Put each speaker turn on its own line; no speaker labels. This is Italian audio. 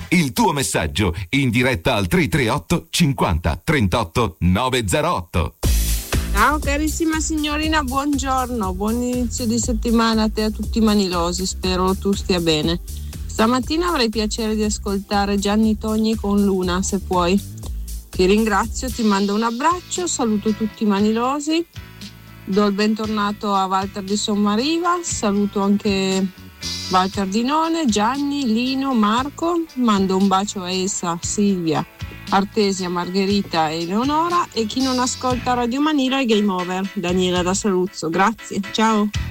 Il tuo messaggio in diretta al 338 50 38 908.
Ciao carissima signorina, buongiorno, buon inizio di settimana a te e a tutti i manilosi, spero tu stia bene. Stamattina avrei piacere di ascoltare Gianni Togni con Luna, se puoi. Ti ringrazio, ti mando un abbraccio, saluto tutti i manilosi, do il bentornato a Walter di Sommariva, saluto anche Walter di None, Gianni, Lino, Marco, mando un bacio a Essa, Silvia, Artesia, Margherita e Eleonora, e chi non ascolta Radio Manila è Game Over. Daniela da Saluzzo, grazie, ciao.